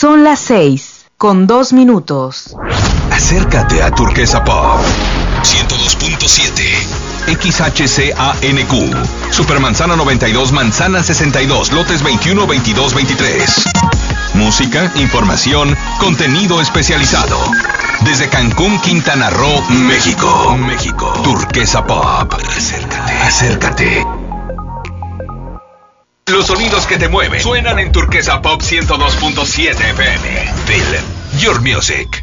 Son las 6:02. Acércate a Turquesa Pop 102.7 XHCANQ Supermanzana 92, Manzana 62, lotes 21, 22, 23. Música, información, contenido especializado. Desde Cancún, Quintana Roo, México. Turquesa Pop. Acércate. Los sonidos que te mueven suenan en Turquesa Pop 102.7 FM. Feel your music.